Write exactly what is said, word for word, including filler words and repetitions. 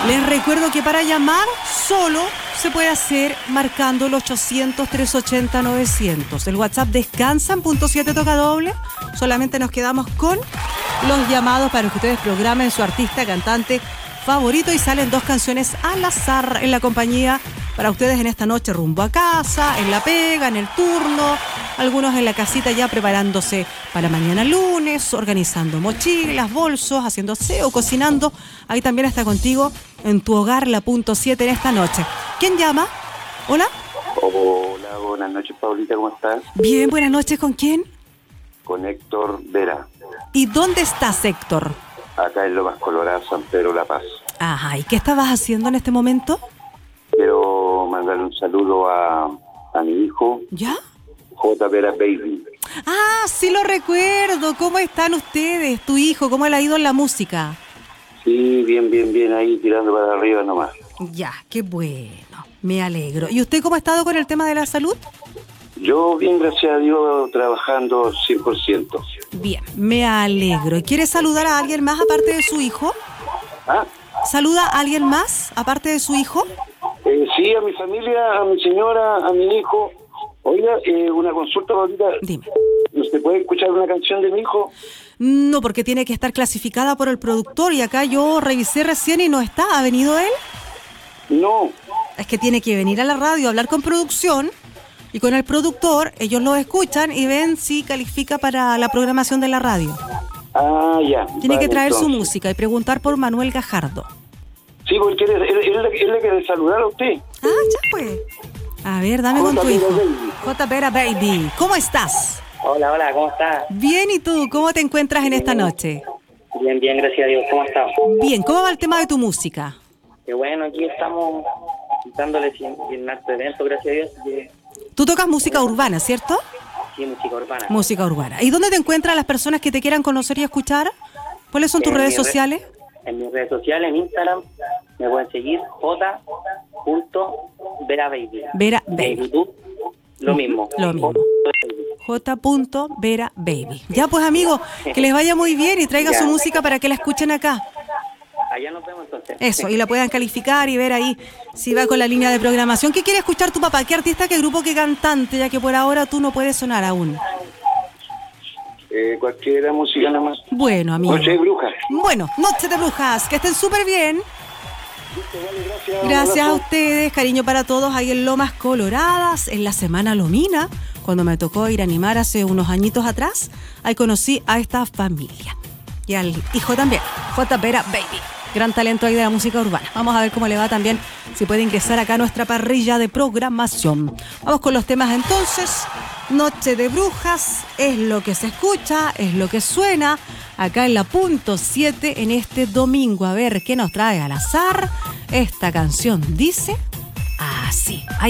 Les recuerdo que para llamar solo se puede hacer marcando el ochocientos, trescientos ochenta, novecientos. El WhatsApp descansa en punto siete toca doble. Solamente nos quedamos con los llamados para que ustedes programen su artista, cantante favorito y salen dos canciones al azar en la compañía para ustedes en esta noche rumbo a casa, en la pega, en el turno, algunos en la casita ya preparándose para mañana lunes, organizando mochilas, bolsos, haciendo aseo, cocinando. Ahí también está contigo en tu hogar la punto siete en esta noche. ¿Quién llama? ¿Hola? Hola, buenas noches, Paulita, ¿cómo estás? Bien, buenas noches, ¿con quién? Con Héctor Vera. ¿Y dónde estás, Héctor? Acá en Lomas Coloradas, San Pedro La Paz. Ajá, ¿y qué estabas haciendo en este momento? Quiero mandarle un saludo a, a mi hijo. ¿Ya? J. Vera Baby. Ah, sí lo recuerdo. ¿Cómo están ustedes? Tu hijo, ¿cómo le ha ido en la música? Sí, bien, bien, bien, ahí tirando para arriba nomás. Ya, qué bueno. Me alegro. ¿Y usted cómo ha estado con el tema de la salud? Yo bien, gracias a Dios, trabajando cien por ciento. Bien, me alegro. ¿Y quiere saludar a alguien más aparte de su hijo? ¿Ah? ¿Saluda a alguien más aparte de su hijo? Eh, sí, a mi familia, a mi señora, a mi hijo. Oiga, eh, una consulta, Paulita. Dime. ¿Usted puede escuchar una canción de mi hijo? No, porque tiene que estar clasificada por el productor y acá yo revisé recién y no está. ¿Ha venido él? No. Es que tiene que venir a la radio a hablar con producción y con el productor. Ellos lo escuchan y ven si califica para la programación de la radio. Ah, ya. Tiene vale, que traer entonces. su música y preguntar por Manuel Gajardo. Sí, porque él, él, él, él le quiere saludar a usted. Ah, ya pues. A ver, dame con tu J. hijo. Vera Baby. J. Vera Baby. ¿Cómo estás? Hola, hola, ¿cómo estás? Bien, ¿y tú? ¿Cómo te encuentras en esta noche? Bien, bien, gracias a Dios. ¿Cómo estás? Bien, ¿cómo va el tema de tu música? Qué bueno, aquí estamos dándole sin, sin harto evento, gracias a Dios. Y, Tú tocas música urbana, ¿cierto? sí, música urbana. Música urbana. ¿Y dónde te encuentran las personas que te quieran conocer y escuchar? ¿Cuáles son tus En redes mi red- sociales? En mis redes sociales, en Instagram, me pueden seguir j. Vera Baby. Vera En Baby. YouTube, lo mismo. Lo mismo. J. Vera Baby. Ya pues, amigo, que les vaya muy bien y traiga Ya. su música para que la escuchen acá. Allá nos vemos entonces. Eso, y la puedan calificar y ver ahí si va con la línea de programación. ¿Qué quiere escuchar tu papá? ¿Qué artista, qué grupo, qué cantante? Ya que por ahora tú no puedes sonar aún. Eh, cualquiera música nada más. Bueno, amigo. Noche de brujas. Bueno, Noche de Brujas, que estén súper bien. Gracias. Gracias a ustedes, cariño para todos ahí en Lomas Coloradas, en la Semana Lomina, cuando me tocó ir a animar hace unos añitos atrás, ahí conocí a esta familia. Y al hijo también, J. Vera Baby. Gran talento ahí de la música urbana. Vamos a ver cómo le va también, si puede ingresar acá a nuestra parrilla de programación. Vamos con los temas entonces. Noche de Brujas es lo que se escucha, es lo que suena acá en la punto siete en este domingo. A ver qué nos trae al azar. Esta canción dice así. Ahí